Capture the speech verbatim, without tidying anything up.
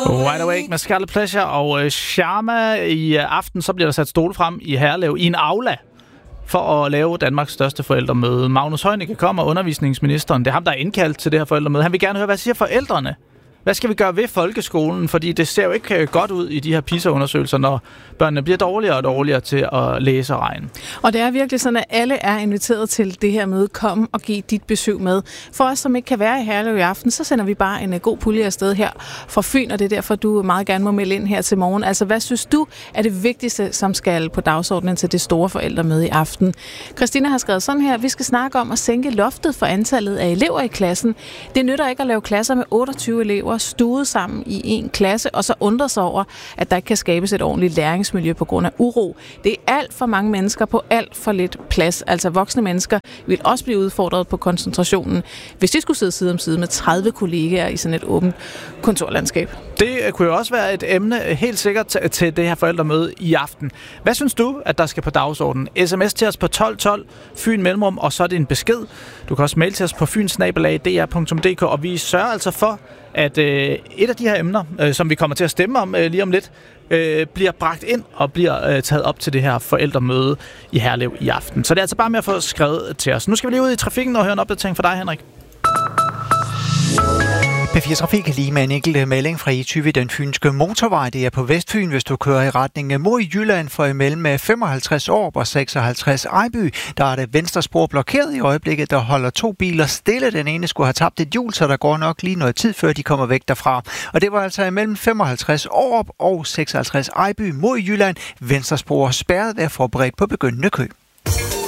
Wide Awake med Scarlet Pleasure og uh, Sharma. I uh, aften så bliver der sat stole frem i Herlev i en aula for at lave Danmarks største forældremøde. Magnus Heunicke kommer, undervisningsministeren. Det er ham, der er indkaldt til det her forældremøde. Han vil gerne høre, hvad siger forældrene? Hvad skal vi gøre ved folkeskolen? Fordi det ser jo ikke godt ud i de her PISA-undersøgelser, når børnene bliver dårligere og dårligere til at læse og regne. Og det er virkelig sådan, at alle er inviteret til det her møde. Kom og giv dit besøg med. For os, som ikke kan være i Herlev i aften, så sender vi bare en god pulje afsted her fra Fyn, og det er derfor, du meget gerne må melde ind her til morgen. Altså, hvad synes du er det vigtigste, som skal på dagsordenen til det store forældremøde i aften? Christina har skrevet sådan her: vi skal snakke om at sænke loftet for antallet af elever i klassen. Det nytter ikke at lave klasser med otteogtyve elever stuet sammen i en klasse, og så undre sig over, at der ikke kan skabes et ordentligt læringsmiljø på grund af uro. Det er alt for mange mennesker på alt for lidt plads. Altså voksne mennesker vil også blive udfordret på koncentrationen, hvis de skulle sidde side om side med tredive kollegaer i sådan et åbent kontorlandskab. Det kunne jo også være et emne helt sikkert til det her forældremøde i aften. Hvad synes du, at der skal på dagsordenen? S M S til os på tolv tolv, Fyn Mellemrum, og så er det en besked. Du kan også mail til os på fyn snabel-a d r punktum d k, og vi sørger altså for, at øh, et af de her emner, øh, som vi kommer til at stemme om øh, lige om lidt, øh, bliver bragt ind og bliver øh, taget op til det her forældremøde i Herlev i aften. Så det er altså bare med at få skrevet til os. Nu skal vi lige ud i trafikken og høre en opdatering fra dig, Henrik. P fire Trafik lige med en enkelt melding fra E tyve, den fynske motorvej. Det er på Vestfyn, hvis du kører i retning mod Jylland for imellem femoghalvtreds Aarup og seksoghalvtreds Ejby. Der er det venstre spor blokeret i øjeblikket, der holder to biler stille. Den ene skulle have tabt et hjul, så der går nok lige noget tid, før de kommer væk derfra. Og det var altså imellem femoghalvtreds Aarup og seksoghalvtreds Ejby mod Jylland. Venstre spor spærret, ved at forberedt på begyndende kø.